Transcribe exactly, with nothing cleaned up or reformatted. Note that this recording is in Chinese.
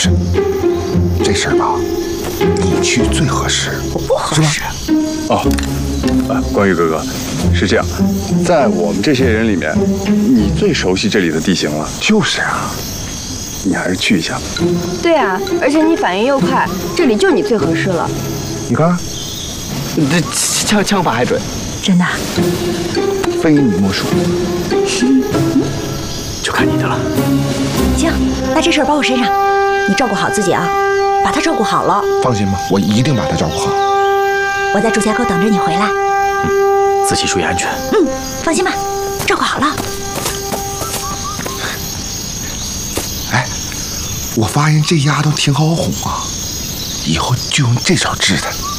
是，这事儿吧，你去最合适。 我不合适。 哦，啊，光宇哥哥，是这样，在我们这些人里面，你最熟悉这里的地形了。 就是啊， 你还是去一下吧。 对啊，而且你反应又快，这里就你最合适了。 你看， 这枪枪法还准， 真的。 非你莫属。 就看你的了。 行，那这事儿包我身上，你照顾好自己啊，把他照顾好了。 放心吧，我一定把他照顾好。 我在朱家沟等着你回来。 嗯，自己注意安全。 嗯，放心吧，照顾好了。 哎，我发现这丫头挺好哄啊，以后就用这招治她。